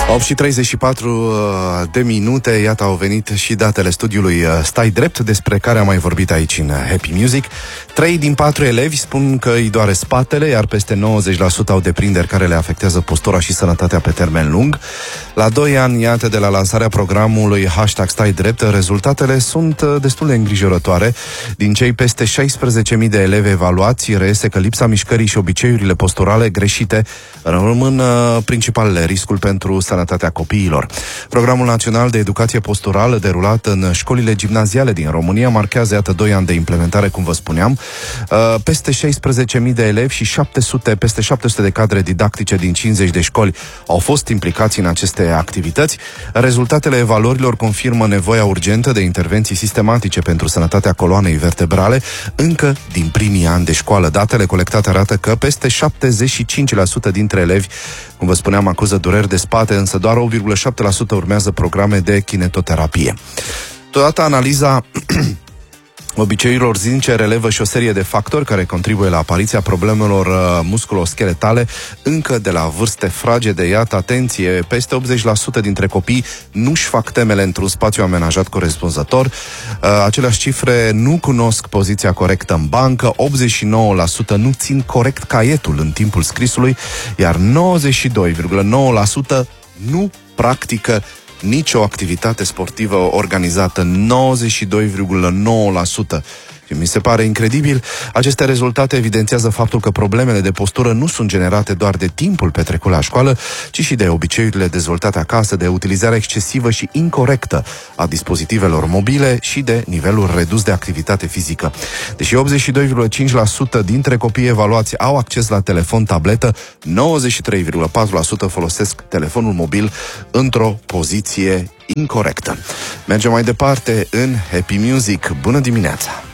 8 și 34 de minute, iată au venit și datele studiului Stai Drept, despre care am mai vorbit aici în Happy Music. 3 din 4 elevi spun că îi doare spatele, iar peste 90% au deprinderi care le afectează postura și sănătatea pe termen lung. La 2 ani, iată, de la lansarea programului Stai Drept, rezultatele sunt destul de îngrijorătoare. Din cei peste 16.000 de elevi evaluați, reiese că lipsa mișcării și obiceiurile posturale greșite rămân principalele riscul pentru sănătatea copiilor. Programul Național de Educație Posturală, derulat în școlile gimnaziale din România, marchează, iată, 2 ani de implementare, cum vă spuneam. Peste 16.000 de elevi și peste 700 de cadre didactice din 50 de școli au fost implicați în aceste activități. Rezultatele evaluărilor confirmă nevoia urgentă de intervenții sistematice pentru sănătatea coloanei vertebrale încă din primii ani de școală. Datele colectate arată că peste 75% dintre elevi, cum vă spuneam, acuză dureri de spate, însă doar 8,7% urmează programe de kinetoterapie. Totodată, analiza obiceiurilor zilnice relevă și o serie de factori care contribuie la apariția problemelor musculoscheletale încă de la vârste fragede. Iată, atenție, peste 80% dintre copii nu-și fac temele într-un spațiu amenajat corespunzător. Aceleași cifre nu cunosc poziția corectă în bancă, 89% nu țin corect caietul în timpul scrisului, iar 92,9% nu practică nicio activitate sportivă organizată. 92,9%. Mi se pare incredibil. Aceste rezultate evidențiază faptul că problemele de postură nu sunt generate doar de timpul petrecut la școală, ci și de obiceiurile dezvoltate acasă, de utilizarea excesivă și incorectă a dispozitivelor mobile și de nivelul redus de activitate fizică. Deși 82,5% dintre copiii evaluați au acces la telefon, tabletă, 93,4% folosesc telefonul mobil într-o poziție incorectă. Mergem mai departe în Happy Music. Bună dimineața!